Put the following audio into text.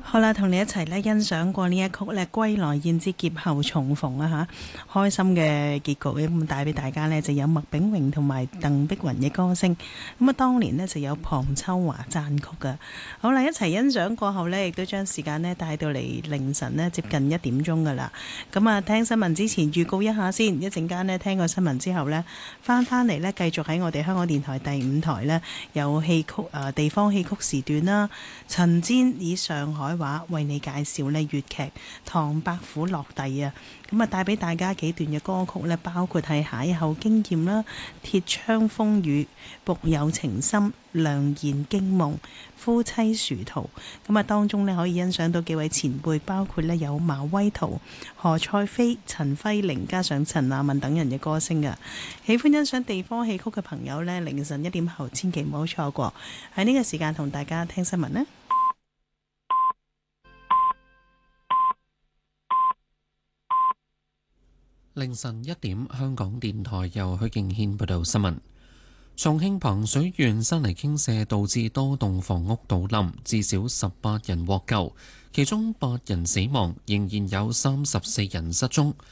好啦，同你一齊咧欣賞過呢一曲咧《歸來燕之劫後重逢》啊嚇，開心嘅結局咁帶俾大家呢，就有麥炳榮同埋鄧碧雲嘅歌聲。咁啊，當年呢，就有龐秋華讚曲噶。好啦，一齊欣賞過後呢，亦都將時間呢帶到嚟凌晨呢，接近1點鐘噶啦。咁啊，聽新聞之前預告一下先，一陣間呢，聽過新聞之後呢，翻嚟呢，繼續喺我哋香港電台第5台呢，有戲曲地方戲曲時段啦。陳煎以上海話為你介紹呢粵劇唐伯虎落第啊，咁啊帶俾大家幾段嘅歌曲呢，包括係邂逅經驗啦、鐵窗風雨、僕有情深、良言驚夢、夫妻殊途。咁啊當中呢，可以欣賞到幾位前輩，包括呢有馬威圖、何賽飛、陳輝玲，加上陳亞文等人嘅歌聲啊。喜歡欣賞地方戲曲嘅朋友呢，凌晨1點後千祈唔好錯過。喺呢個時間同大家聽新聞呢。 凌晨1點，香港電台由許敬軒報道新聞。重慶彭水縣山泥傾瀉導致多棟房屋倒冧，至少18人獲救，其中8人死亡，仍然有34人失蹤。